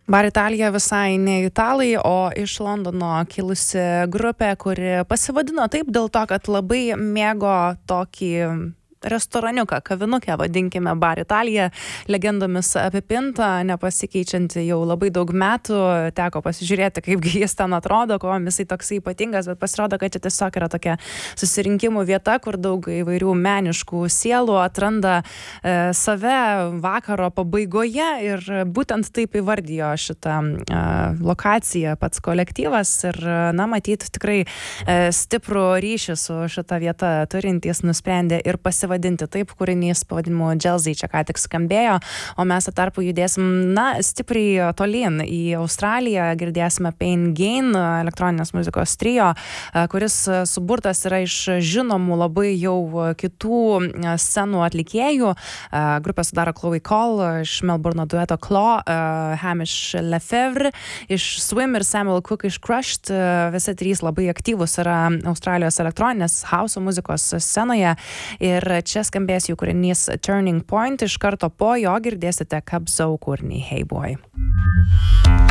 Bar Italija visai ne italai, o iš Londono kilusi grupė, kuri pasivadino taip dėl to, kad labai mėgo tokį restoraniuką, kavinukę, vadinkime Bar Italija, legendomis apipinta, nepasikeičianti jau labai daug metų, teko pasižiūrėti, kaipgi jis ten atrodo, kuo jisai toksai ypatingas, bet pasirodo, kad čia tiesiog yra tokia susirinkimų vieta, kur daug įvairių meniškų sielų atranda save vakaro pabaigoje ir būtent taip įvardijo šitą lokaciją pats kolektyvas ir, matyt, tikrai stiprų ryšį su šita vieta turintys nusprendė ir pasivadinti taip, kūrinys pavadinimu Jelzy čia ką tik skambėjo, o mes tarpu judėsim, stipriai tolyn į Australiją, girdėsime Pain Gain, elektroninės muzikos trio, kuris suburtas yra iš žinomų labai jau kitų scenų atlikėjų. Grupę sudaro Chloe Cole iš Melburno dueto Claw, Hamish Lefevre iš Swim ir Samuel Cook iš Crushed. Visi trys labai aktyvus yra Australijos elektroninės house muzikos scenoje ir čia skambės jų kūrinys Turning Point, iš karto po jo girdėsite Kabzau kūrinį Hey Boy.